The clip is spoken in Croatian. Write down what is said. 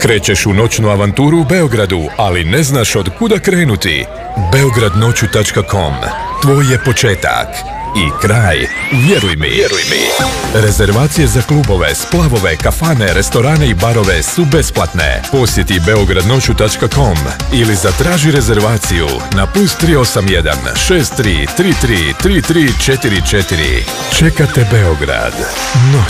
Krećeš u noćnu avanturu u Beogradu, ali ne znaš od kuda krenuti. Beogradnoću.com. Tvoj je početak i kraj, vjeruj mi. Rezervacije za klubove, splavove, kafane, restorane i barove su besplatne. Posjeti Beogradnoću.com ili zatraži rezervaciju na +381 63 33 33 44. Čeka te Beograd. Noć.